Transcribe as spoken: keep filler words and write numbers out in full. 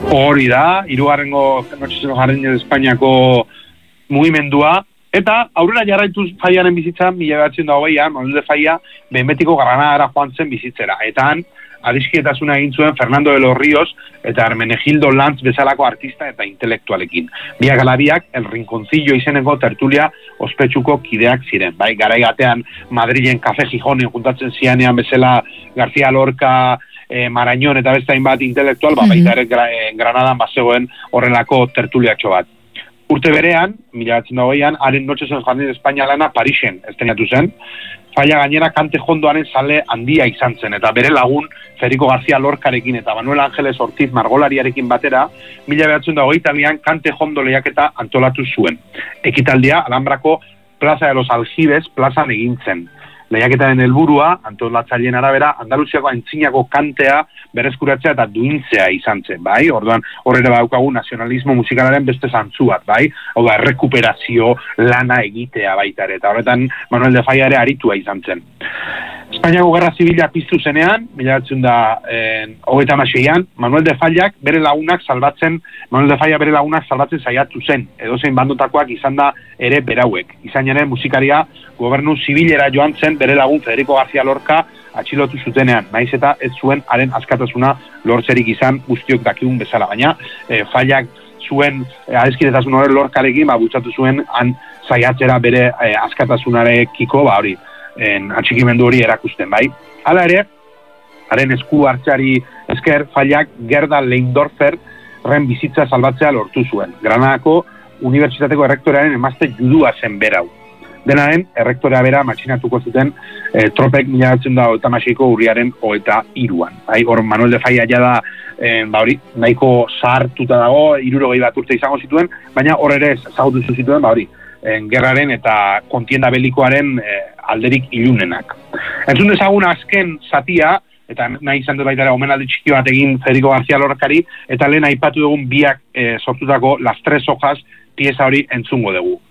Hori da, hirugarrengo Noches Jardines de Espainiako mugimendua, eta aurrera jarraituz Fallaren bizitzan, mila bederatziehun eta hogeian, Manuel de Falla, behin betiko Granadara joan zen bizitzera. Eta han, adiskidetasuna egin zuen Fernando de los Ríos eta Hermenegildo Lanz bezalako artista eta intelektualekin. Biak alabiak, El Rinconcillo izeneko tertulia ospetsuko kideak ziren. Bai, garai batean Madrilen Café Gijonen juntatzen zianean bezala García Lorca, eh, Marañón eta beste hainbat intelektual, ba, baita ere Granadan bazegoen horrelako tertuliatxo bat. Urte berean, mila bederatziehun eta hogeian, haren Noches en Jardín de España lana Parisen estrenatu zen. Falla gainera Kante Jondoaren sale handia izan zen, eta bere lagun Federico García Lorcarekin eta Manuel Ángeles Ortiz margolariarekin batera, mila bederatziehun eta hogeita bian Kante Jondo lehiaketa antolatu zuen. Ekitaldia Alhambrako Plaza de los Aljibes plazan egin zen. Lehiaketaren helburua, antolatzaileen arabera, Andaluziako aintzinako kantea berreskuratzea eta duintzea izan zen, bai? Orduan, horrela badaukagu nazionalismo musikalaren beste zantzu bat, bai? Hau da, errekuperazio lana egitea baita ere, eta horretan Manuel de Falla ere aritua izan zen. Espainiako Gerra Zibila piztu zenean, mila bederatziehun eta hogeita hamaseian, Manuel de Fallak bere lagunak salbatzen, Manuel de Falla bere lagunak salbatzen saiatu zen, edozein bandotakoak izan da ere berauek. Izan ere musikariak gobernu zibilera joan zen bere lagun Federico García Lorca atxilotu zutenean, naiz eta ez zuen haren askatasuna lortzerik izan guztiok dakigun bezala, baina e, Fallak zuen e, adeskidetasun horren Lorcarekin, ba, bultzatu zuen han saiatzera bere e, askatasunarekiko, ba, hori, en, atxikimendu hori erakusten, bai. Hala ere, haren esku hartzeari esker, Fallak Gerda Leindorfer ren bizitza salbatzea lortu zuen. Granadako Unibertsitateko errektorearen emazte judua zen berau. Denaren, errektorea bera matxinatuko zuten e, tropek mila bederatziehun eta hogeita hamaseiko urriaren hogeita hiruan. Bai, hor Manuel de Falla ja da, e, ba hori, nahiko zahartuta dago, hirurogei bat urte izango zituen, baina hor ere ezagutu zituen, ba hori, en, gerraren eta kontienda belikoaren e, alderik ilunenak. Entzun dezagun azken zatia, eta nahi izan dut baita ere omenaldi txiki bat egin Federico García Lorcari, eta lehen aipatu dugun biak e, sortutako Las Tres Hojas pieza hori entzungo dugu.